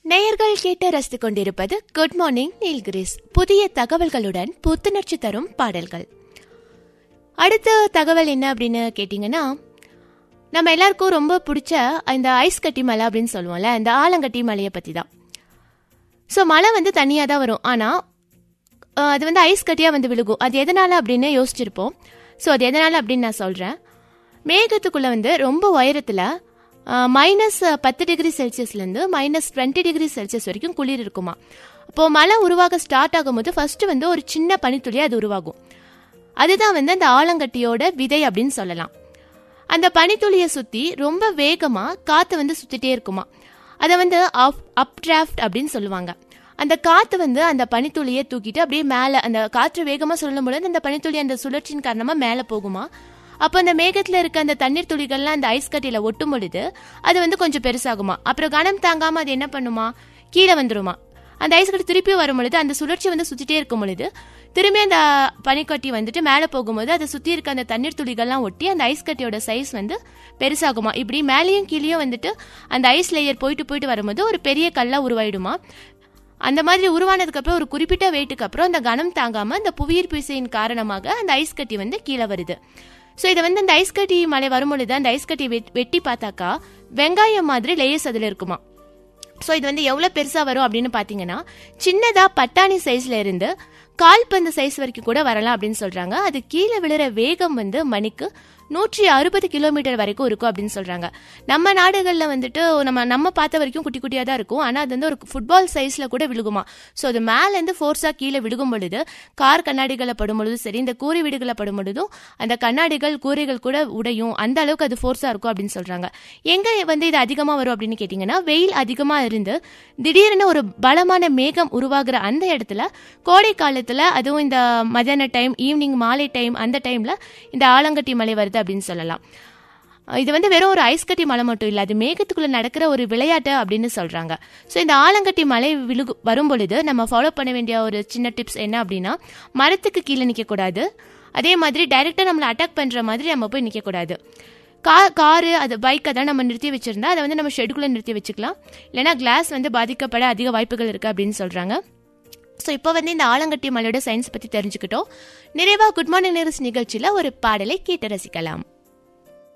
நேயர்கள் கேட்டு ரசித்துக் கொண்டிருப்பது குட் மார்னிங் நீல்கிரிஸ். புதிய தகவல்களுடன் புத்துணர்ச்சி தரும் பாடல்கள். அடுத்த தகவல் என்ன அப்படின்னு கேட்டிங்கன்னா, நம்ம எல்லாருக்கும் ரொம்ப பிடிச்ச இந்த ஐஸ் கட்டி மலை அப்படின்னு சொல்லுவோம்ல, இந்த ஆலங்கட்டி மலையை பற்றி தான். ஸோ மழை தண்ணியாக தான் வரும், ஆனால் அது ஐஸ் கட்டியாக விழுகும். அது எதனால் அப்படின்னு யோசிச்சிருப்போம். ஸோ அது எதனால் அப்படின்னு நான் சொல்கிறேன். மேகத்துக்குள்ளே ரொம்ப உயரத்தில் -10°C -20°C வரைக்கும் குளிர் இருக்குமா. அப்போது மழை உருவாக ஸ்டார்ட் ஆகும்போது ஃபஸ்ட்டு ஒரு சின்ன பனித்துளி அது உருவாகும். அதுதான் அந்த ஆலங்கட்டியோட விதை அப்படின்னு சொல்லலாம். அந்த பனித்துளியை சுற்றி ரொம்ப வேகமாக காற்று சுற்றிட்டே இருக்குமா. அதை அப் டிராஃப்ட் அப்படின்னு சொல்லுவாங்க. அந்த காற்று அந்த பனித்துளியை தூக்கிட்டு அப்படியே மேலே, அந்த காற்று வேகமாக சொல்லும் பொழுது அந்த பனித்துளி அந்த சுழற்சியின் காரணமாக மேலே போகுமா. அப்போ அந்த மேகத்தில் இருக்க அந்த தண்ணீர் துளிகள்லாம் அந்த ஐஸ் கட்டியில் ஒட்டும் பொழுது அது கொஞ்சம் பெருசாகுமா. அப்புறம் கனம் தாங்காமல் அது என்ன பண்ணுமா, கீழே வந்துருமா. அந்த ஐஸ் கட்டி திருப்பி வரும் பொழுது அந்த சுழற்சி சுற்றிட்டே இருக்கும் பொழுது திரும்பி அந்த பனிக்கட்டி மேலே போகும்போது அதை சுற்றி இருக்க அந்த தண்ணீர் துளிகள்லாம் ஒட்டி அந்த ஐஸ் கட்டியோட சைஸ் பெருசாகுமா. இப்படி மேலேயும் கீழேயும் அந்த ஐஸ் லேயர் போயிட்டு வரும்போது ஒரு பெரிய கல்லாக உருவாயிடுமா. அந்த மாதிரி உருவானதுக்கு அப்புறம் ஒரு குறிப்பிட்ட வெயிட்டுக்கு அப்புறம் அந்த கனம் தாங்காமல் அந்த புவியீர்ப்பு விசையின் காரணமாக அந்த ஐஸ் கட்டி கீழே வருது. ஸோ இதை அந்த ஐஸ் கட்டி மலை வரும்பொழுது அந்த ஐஸ் கட்டி வெட்டி பார்த்தாக்கா வெங்காயம் மாதிரி லேயர்ஸ் அதில் இருக்குமா. ஸோ இது எவ்வளோ பெருசாக வரும் அப்படின்னு பார்த்தீங்கன்னா, சின்னதாக பட்டாணி சைஸில் இருந்து கால்பந்து சைஸ் வரைக்கும் கூட வரலாம் அப்படின்னு சொல்கிறாங்க. அது கீழே விழுற வேகம் மணிக்கு 160 கிலோமீட்டர் வரைக்கும் இருக்கும் அப்படின்னு சொல்கிறாங்க. நம்ம நாடுகளில் நம்ம பார்த்த வரைக்கும் குட்டி குட்டியாக தான் இருக்கும். ஆனால் அது ஒரு ஃபுட்பால் சைஸில் கூட விழுகுமா. ஸோ அது மேலேருந்து ஃபோர்ஸாக கீழே விழுகும் பொழுது கார் கண்ணாடிகளை படும் பொழுதும் சரி, இந்த கூரை வீடுகளை படும் பொழுதும் அந்த கண்ணாடிகள் கூரைகள் கூட உடையும். அந்த அளவுக்கு அது ஃபோர்ஸாக இருக்கும் அப்படின்னு சொல்கிறாங்க. எங்கே இது அதிகமாக வரும் அப்படின்னு கேட்டிங்கன்னா, வெயில் அதிகமாக இருந்து திடீர்னு ஒரு பலமான மேகம் உருவாகிற அந்த இடத்துல கோடை காலத்தில், அதுவும் இந்த மதியான டைம், ஈவினிங் மாலை டைம், அந்த டைமில் இந்த ஆலங்கட்டி மலை வருது அப்படின்னு சொல்லலாம். இது வெறும் ஒரு ஐஸ் கட்டி மலை மட்டும் இல்லை, அது மேகத்துக்குள்ள நடக்கிற ஒரு விளையாட்டு அப்படின்னு சொல்றாங்க. ஸோ இந்த ஆலங்கட்டி மலை வரும் பொழுது நம்ம ஃபாலோ பண்ண வேண்டிய ஒரு சின்ன டிப்ஸ் என்ன அப்படின்னா, மரத்துக்கு கீழே நிற்கக்கூடாது. அதே மாதிரி டைரெக்டாக நம்மளை அட்டாக் பண்ணுற மாதிரி நம்ம போய் நிற்கக்கூடாது. காரு அது பைக்கை தான் நம்ம நிறுத்தி வச்சிருந்தா அதை நம்ம ஷெட்டுக்குள்ளே நிறுத்தி வச்சுக்கலாம். இல்லைனா கிளாஸ் பாதிக்கப்பட அதிக வாய்ப்புகள் இருக்குது அப்படின்னு சொல்கிறாங்க. ஸோ இப்போ இந்த ஆலங்கட்டி மலையோட சயின்ஸ் பற்றி தெரிஞ்சுக்கிட்டோம். நிறைவாக குட் மார்னிங் நிகழ்ச்சியில் ஒரு பாடலை கேட்டு ரசிக்கலாம்.